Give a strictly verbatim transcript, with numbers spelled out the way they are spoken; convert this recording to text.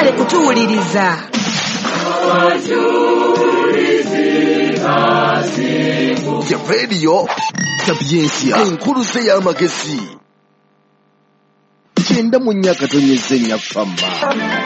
mwagale kutuwuliriza. The radio Sapiensia enkuluze y'amagezi kyenda mu nnyaka tonyezza ennyafamma.